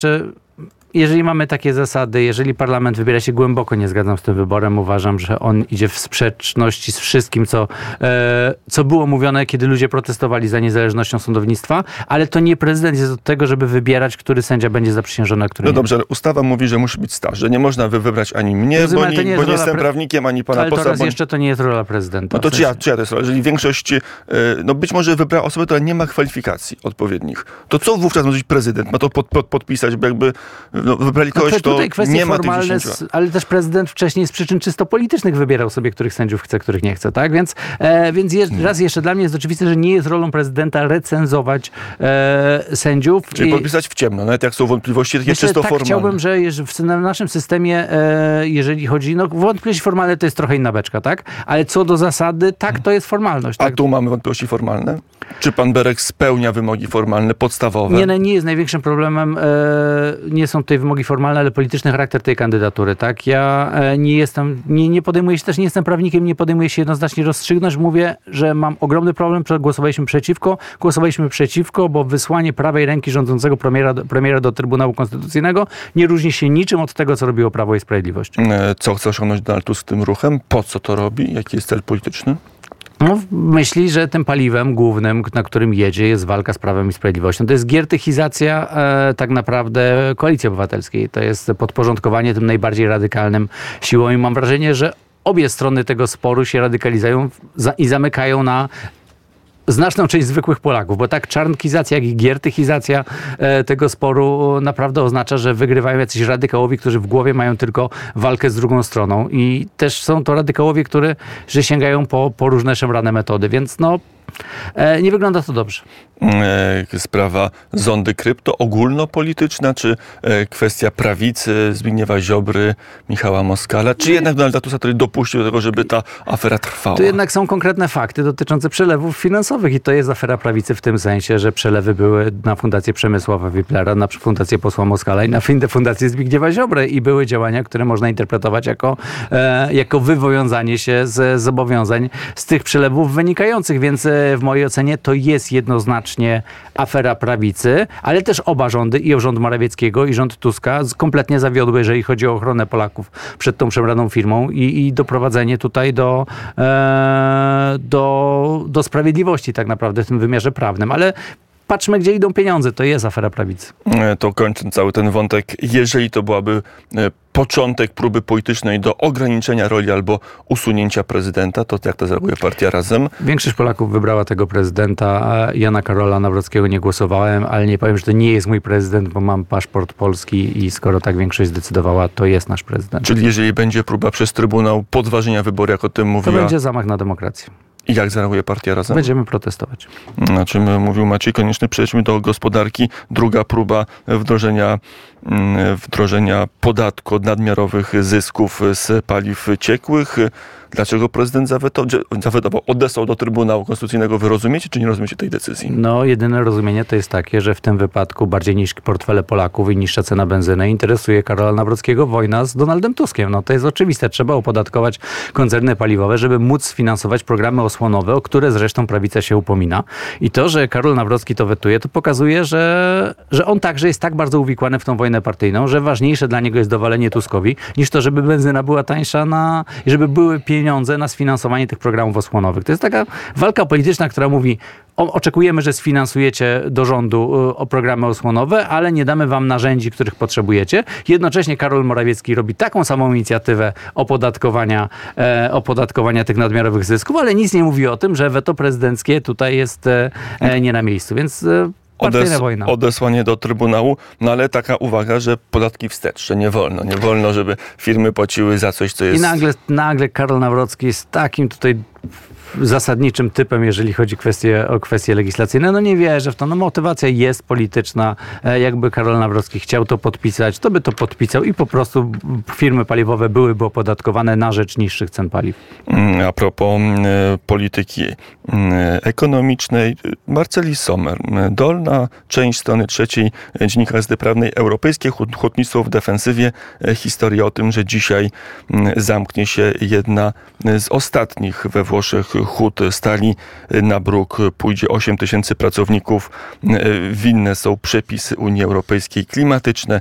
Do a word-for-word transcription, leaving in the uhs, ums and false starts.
Czy jeżeli mamy takie zasady, jeżeli parlament wybiera się, głęboko nie zgadzam z tym wyborem, uważam, że on idzie w sprzeczności z wszystkim, co, e, co było mówione, kiedy ludzie protestowali za niezależnością sądownictwa, ale to nie prezydent jest od tego, żeby wybierać, który sędzia będzie zaprzysiężony, a który no nie. dobrze, ale ustawa mówi, że musi być staż, że nie można wy wybrać ani mnie, Rozumiem, bo nie, nie bo nie jestem pre... prawnikiem, ani pana ale posła. Ale to raz bo... jeszcze to nie jest rola prezydenta. No to w sensie. czyja, czyja to jest rola? Jeżeli większość, no być może wybrała osobę, która nie ma kwalifikacji odpowiednich, to co wówczas może być prezydent? Ma to pod, pod, podpisać, bo jakby no, wybrali kogoś, no, kto nie ma formalne, ale też prezydent wcześniej z przyczyn czysto politycznych wybierał sobie, których sędziów chce, których nie chce, tak? Więc, e, więc je, raz jeszcze dla mnie jest oczywiste, że nie jest rolą prezydenta recenzować e, sędziów. Czyli I, podpisać w ciemno, nawet jak są wątpliwości takie myślę, czysto tak formalne. Chciałbym, że w naszym systemie, e, jeżeli chodzi, no wątpliwości formalne to jest trochę inna beczka, tak? Ale co do zasady, tak, to jest formalność. A tak? tu mamy wątpliwości formalne? Czy pan Berek spełnia wymogi formalne, podstawowe? Nie, no, nie jest największym problemem, e, nie są tutaj wymogi formalne, ale polityczny charakter tej kandydatury, tak? Ja e, nie jestem, nie, nie podejmuję się też, nie jestem prawnikiem, nie podejmuję się jednoznacznie rozstrzygnąć. Mówię, że mam ogromny problem, głosowaliśmy przeciwko, głosowaliśmy przeciwko, bo wysłanie prawej ręki rządzącego premiera, premiera do Trybunału Konstytucyjnego nie różni się niczym od tego, co robiło Prawo i Sprawiedliwość. Co chce osiągnąć Donald Tusk tym ruchem? Po co to robi? Jaki jest cel polityczny? No, myśli, że tym paliwem głównym, na którym jedzie, jest walka z Prawem i Sprawiedliwością. To jest giertychizacja e, tak naprawdę Koalicji Obywatelskiej. To jest podporządkowanie tym najbardziej radykalnym siłom i mam wrażenie, że obie strony tego sporu się radykalizują za, i zamykają na znaczną część zwykłych Polaków, bo tak czarnkizacja, jak i giertychizacja e, tego sporu naprawdę oznacza, że wygrywają jacyś radykałowie, którzy w głowie mają tylko walkę z drugą stroną i też są to radykałowie, które że sięgają po, po różne szemrane metody, więc no e, nie wygląda to dobrze. E, sprawa zondy krypto ogólnopolityczna, czy e, kwestia prawicy Zbigniewa Ziobry, Michała Moskala, czy jednak Donalda Tuska, który dopuścił do tego, żeby ta afera trwała? Tu jednak są konkretne fakty dotyczące przelewów finansowych i to jest afera prawicy w tym sensie, że przelewy były na Fundację Przemysława Wiplera, na Fundację posła Moskala i na Fundację Zbigniewa Ziobry i były działania, które można interpretować jako, e, jako wywiązanie się z zobowiązań z tych przelewów wynikających, więc e, w mojej ocenie to jest jednoznacznie afera prawicy, ale też oba rządy, i rząd Morawieckiego, i rząd Tuska kompletnie zawiodły, jeżeli chodzi o ochronę Polaków przed tą szemraną firmą i, i doprowadzenie tutaj do, e, do, do sprawiedliwości tak naprawdę w tym wymiarze prawnym. Ale patrzmy, gdzie idą pieniądze. To jest afera prawicy. To kończąc cały ten wątek, jeżeli to byłaby początek próby politycznej do ograniczenia roli albo usunięcia prezydenta, to jak to zareaguje partia Razem? Większość Polaków wybrała tego prezydenta. Jana Karola Nawrockiego nie głosowałem, ale nie powiem, że to nie jest mój prezydent, bo mam paszport polski i skoro tak większość zdecydowała, to jest nasz prezydent. Czyli jeżeli będzie próba przez Trybunał podważenia wyboru, jak o tym mówiła... To będzie zamach na demokrację. I jak zareaguje partia Razem? Będziemy protestować. O czym mówił Maciej Konieczny. Przejdźmy do gospodarki. Druga próba wdrożenia, wdrożenia podatku od nadmiarowych zysków z paliw ciekłych. Dlaczego prezydent zawetował, odesłał do Trybunału Konstytucyjnego? Wy rozumiecie, czy nie rozumiecie tej decyzji? No, jedyne rozumienie to jest takie, że w tym wypadku bardziej niż portfele Polaków i niższa cena benzyny interesuje Karola Nawrockiego wojna z Donaldem Tuskiem. No to jest oczywiste. Trzeba opodatkować koncerny paliwowe, żeby móc sfinansować programy osłonowe, o które zresztą prawica się upomina. I to, że Karol Nawrocki to wetuje, to pokazuje, że, że on także jest tak bardzo uwikłany w tą wojnę partyjną, że ważniejsze dla niego jest dowalenie Tuskowi, niż to, żeby benzyna była tańsza na, żeby były pieniądze pieniądze na sfinansowanie tych programów osłonowych. To jest taka walka polityczna, która mówi, o, oczekujemy, że sfinansujecie do rządu o programy osłonowe, ale nie damy wam narzędzi, których potrzebujecie. Jednocześnie Karol Morawiecki robi taką samą inicjatywę opodatkowania, e, opodatkowania tych nadmiarowych zysków, ale nic nie mówi o tym, że weto prezydenckie tutaj jest e, nie na miejscu. Więc e, Odes, odesłanie do Trybunału, no ale taka uwaga, że podatki wstecz, że nie wolno. Nie wolno, żeby firmy płaciły za coś, co jest... I nagle, nagle Karol Nawrocki jest takim tutaj zasadniczym typem, jeżeli chodzi kwestie, o kwestie legislacyjne. No nie wierzę w to. No motywacja jest polityczna. Jakby Karol Nawrocki chciał to podpisać, to by to podpisał i po prostu firmy paliwowe byłyby opodatkowane na rzecz niższych cen paliw. A propos e, polityki e, ekonomicznej, Marceli Sommer, dolna część strony trzeciej Dziennika Gazety Prawnej, europejskie hutnictwo w defensywie. Historia o tym, że dzisiaj zamknie się jedna z ostatnich we Włoszech hut stali na bruk pójdzie osiem tysięcy pracowników. Winne są przepisy Unii Europejskiej klimatyczne.